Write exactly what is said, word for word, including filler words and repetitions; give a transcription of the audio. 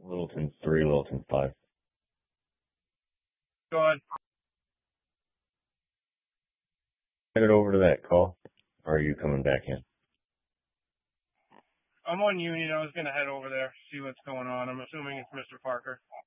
Littleton three, Littleton five. Go ahead. Headed over to that call, or are you coming back in? I'm on Union. I was going to head over there, see what's going on. I'm assuming it's Mister Parker.